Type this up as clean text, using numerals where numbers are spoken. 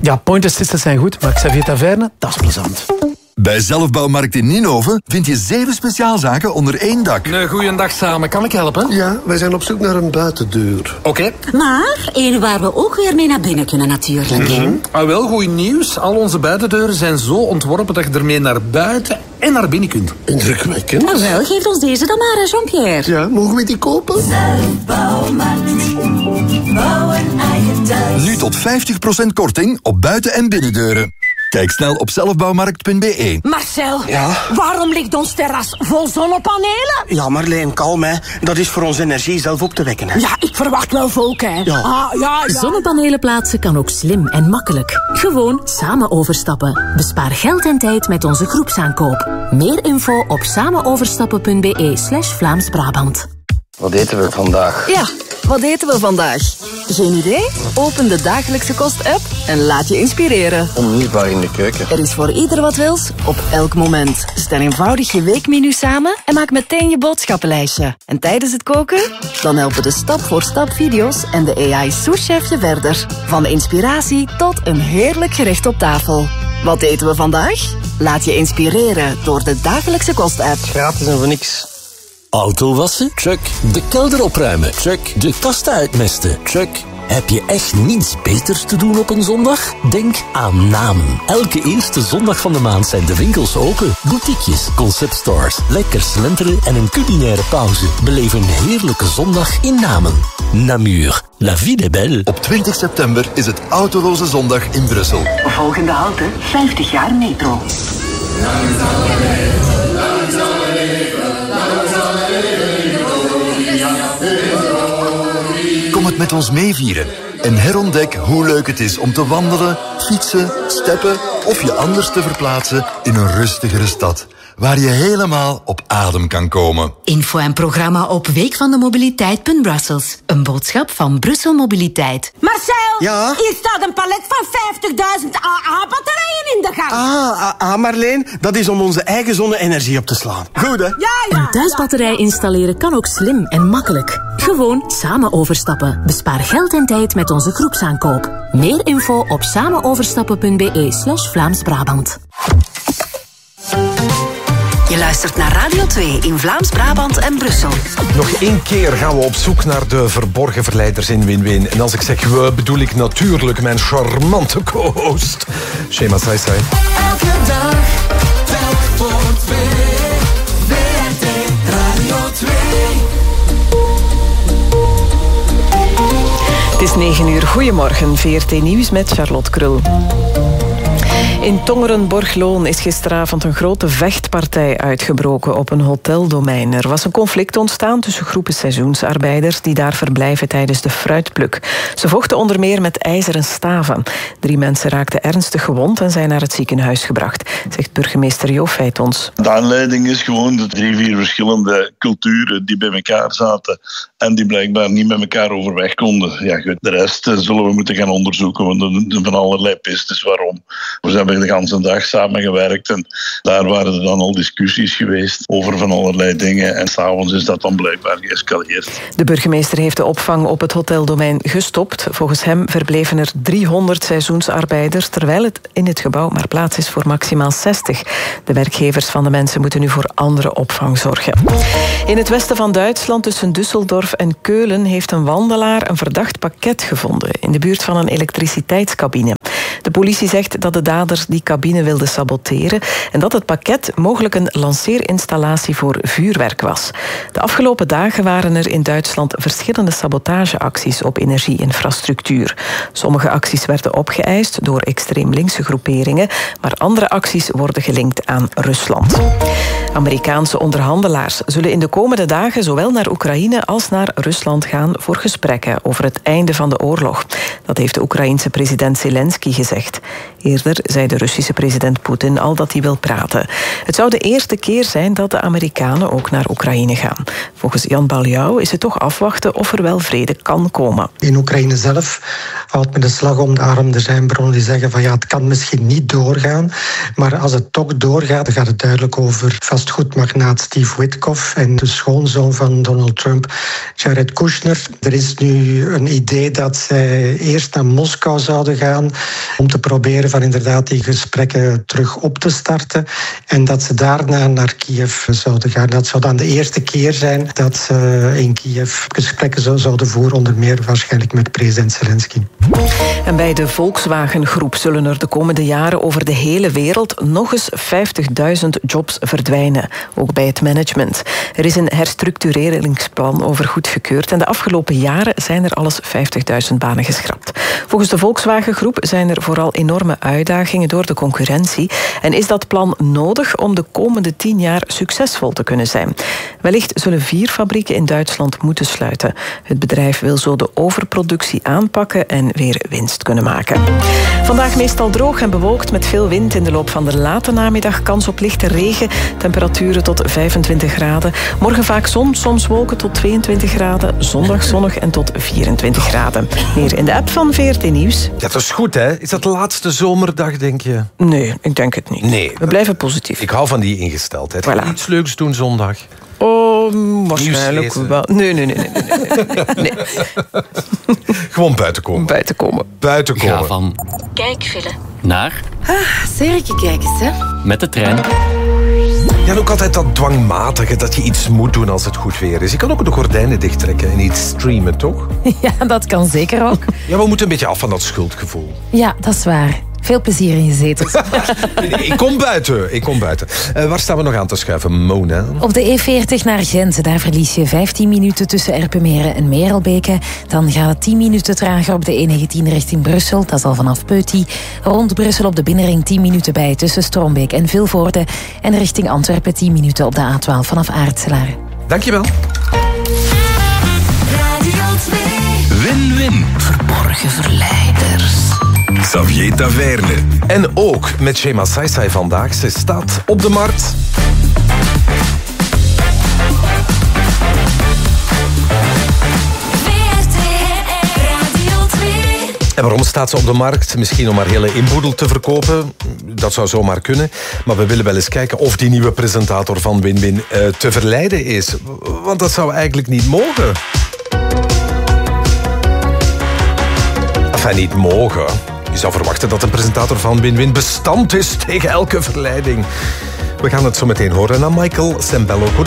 Ja, point-assistants zijn goed, maar Xavier Taverne, dat is plezant. Bij Zelfbouwmarkt in Ninove vind je 7 speciaalzaken onder één dak. Een goeiedag samen, kan ik helpen? Ja, wij zijn op zoek naar een buitendeur. Oké. Maar één waar we ook weer mee naar binnen kunnen natuurlijk. Wel, goed nieuws. Al onze buitendeuren zijn zo ontworpen dat je ermee naar buiten en naar binnen kunt. Indrukwekkend. Nou wel, geef ons deze dan maar, Jean-Pierre. Ja, mogen we die kopen? Zelfbouwmarkt. Bouwen eigen thuis. Nu tot 50% korting op buiten- en binnendeuren. Kijk snel op zelfbouwmarkt.be. Marcel, Ja? waarom ligt ons terras vol zonnepanelen? Ja, Marleen, kalm, hè. Dat is voor onze energie zelf op te wekken, hè. Ja, ik verwacht wel volk, hè. Ja. Ja. Zonnepanelen plaatsen kan ook slim en makkelijk. Gewoon samen overstappen. Bespaar geld en tijd met onze groepsaankoop. Meer info op samenoverstappen.be/Vlaams-Brabant. Wat eten we vandaag? Ja, wat eten we vandaag? Geen idee? Open de Dagelijkse Kost-app en laat je inspireren. Onmisbaar in de keuken. Er is voor ieder wat wils, op elk moment. Stel eenvoudig je weekmenu samen en maak meteen je boodschappenlijstje. En tijdens het koken? Dan helpen de stap-voor-stap video's en de AI-souschef je verder. Van inspiratie tot een heerlijk gerecht op tafel. Wat eten we vandaag? Laat je inspireren door de Dagelijkse Kost-app. Gratis en voor niks. Auto wassen? Check. De kelder opruimen? Check. De kasten uitmesten? Check. Heb je echt niets beters te doen op een zondag? Denk aan Namen. Elke eerste zondag van de maand zijn de winkels open. Boutiquejes, conceptstores, lekker slenteren en een culinaire pauze. Beleef een heerlijke zondag in Namen. Namur. La vie est belle. Op 20 september is het Autoloze Zondag in Brussel. Volgende halte, 50 jaar metro. Kom het met ons meevieren en herontdek hoe leuk het is om te wandelen, fietsen, steppen of je anders te verplaatsen in een rustigere stad, waar je helemaal op adem kan komen. Info en programma op weekvandemobiliteit.brussels. Een boodschap van Brussel Mobiliteit. Marcel, Ja? hier staat een palet van 50.000 AA-batterijen in de gang. Marleen, dat is om onze eigen zonne-energie op te slaan. Goed, hè? Ja. Een thuisbatterij installeren kan ook slim en makkelijk. Gewoon samen overstappen. Bespaar geld en tijd met onze groepsaankoop. Meer info op samenoverstappen.be/Vlaams-Brabant. Je luistert naar Radio 2 in Vlaams-Brabant en Brussel. Nog 1 keer gaan we op zoek naar de verborgen verleiders in Win-Win. En als ik zeg we, bedoel ik natuurlijk mijn charmante co-host. Shema Saisai. Elke dag, telk voor 2. WRT Radio 2. Het is 9 uur. Goedemorgen. VRT Nieuws met Charlotte Krul. In Tongeren-Borgloon is gisteravond een grote vechtpartij uitgebroken op een hoteldomein. Er was een conflict ontstaan tussen groepen seizoensarbeiders die daar verblijven tijdens de fruitpluk. Ze vochten onder meer met ijzeren staven. 3 mensen raakten ernstig gewond en zijn naar het ziekenhuis gebracht, zegt burgemeester Jo Feitons. De aanleiding is gewoon de 3-4 verschillende culturen die bij elkaar zaten en die blijkbaar niet met elkaar overweg konden. Ja, goed, de rest zullen we moeten gaan onderzoeken, want er zijn van allerlei pistes waarom. We hebben de hele dag samengewerkt en daar waren er dan al discussies geweest over van allerlei dingen en s'avonds is dat dan blijkbaar geëscaleerd. De burgemeester heeft de opvang op het hoteldomein gestopt. Volgens hem verbleven er 300 seizoensarbeiders, terwijl het in het gebouw maar plaats is voor maximaal 60. De werkgevers van de mensen moeten nu voor andere opvang zorgen. In het westen van Duitsland, tussen Düsseldorf en Keulen, heeft een wandelaar een verdacht pakket gevonden in de buurt van een elektriciteitscabine. De politie zegt dat de dader die cabine wilde saboteren en dat het pakket mogelijk een lanceerinstallatie voor vuurwerk was. De afgelopen dagen waren er in Duitsland verschillende sabotageacties op energieinfrastructuur. Sommige acties werden opgeëist door extreem linkse groeperingen, maar andere acties worden gelinkt aan Rusland. Amerikaanse onderhandelaars zullen in de komende dagen zowel naar Oekraïne als naar Rusland gaan voor gesprekken over het einde van de oorlog. Dat heeft de Oekraïense president Zelensky gezegd. Eerder zei de Russische president Poetin al dat hij wil praten. Het zou de eerste keer zijn dat de Amerikanen ook naar Oekraïne gaan. Volgens Jan Baljouw is het toch afwachten of er wel vrede kan komen. In Oekraïne zelf houdt men de slag om de arm. Er zijn bronnen die zeggen van ja, het kan misschien niet doorgaan. Maar als het toch doorgaat, dan gaat het duidelijk over vastgoedmagnaat Steve Witkoff en de schoonzoon van Donald Trump, Jared Kushner. Er is nu een idee dat zij eerst naar Moskou zouden gaan om te proberen van inderdaad die gesprekken terug op te starten en dat ze daarna naar Kiev zouden gaan. Dat zou dan de eerste keer zijn dat ze in Kiev gesprekken zouden voeren, onder meer waarschijnlijk met president Zelensky. En bij de Volkswagen-groep zullen er de komende jaren over de hele wereld nog eens 50.000 jobs verdwijnen, ook bij het management. Er is een herstructureringsplan over goedgekeurd en de afgelopen jaren zijn er alles 50.000 banen geschrapt. Volgens de Volkswagen-groep zijn er vooral enorme uitdagingen door de concurrentie en is dat plan nodig om de komende 10 jaar succesvol te kunnen zijn. Wellicht zullen 4 fabrieken in Duitsland moeten sluiten. Het bedrijf wil zo de overproductie aanpakken en weer winst kunnen maken. Vandaag meestal droog en bewolkt met veel wind. In de loop van de late namiddag kans op lichte regen. Temperaturen tot 25 graden. Morgen vaak zon, soms wolken tot 22 graden. Zondag zonnig en tot 24 graden. Meer in de app van VRT Nieuws. Ja, dat is goed, hè? Is dat de laatste zomerdag, denk je? Nee, ik denk het niet. Nee. We blijven positief. Ik hou van die ingesteldheid. Voilà. Iets leuks doen zondag. Oh, waarschijnlijk wel. Nee. Gewoon buiten komen. Buiten komen. Ga van Kijkfilm naar Serietje kijk eens, hè. met de trein. Ja, en ook altijd dat dwangmatige, dat je iets moet doen als het goed weer is. Je kan ook de gordijnen dichttrekken en iets streamen, toch? Ja, dat kan zeker ook. Ja, we moeten een beetje af van dat schuldgevoel. Ja, dat is waar. Veel plezier in je zetels. Nee, ik kom buiten. Waar staan we nog aan te schuiven, Mona? Op de E40 naar Gent, daar verlies je 15 minuten tussen Erpenmeren en Merelbeke. Dan gaat het 10 minuten trager op de E19 richting Brussel. Dat is al vanaf Peuty. Rond Brussel op de binnenring 10 minuten bij tussen Strombeek en Vilvoorde. En richting Antwerpen 10 minuten op de A12 vanaf Aartselaar. Dankjewel. Win-win. Verborgen verleiders. Xavier Taverne. En ook met Shema Saisai vandaag. Ze staat op de markt. En waarom staat ze op de markt? Misschien om haar hele inboedel te verkopen. Dat zou zomaar kunnen. Maar we willen wel eens kijken of die nieuwe presentator van Win-Win te verleiden is. Want dat zou eigenlijk niet mogen. Enfin, niet mogen. Je zou verwachten dat een presentator van Win-Win bestand is tegen elke verleiding. We gaan het zo meteen horen aan Michael Sembello.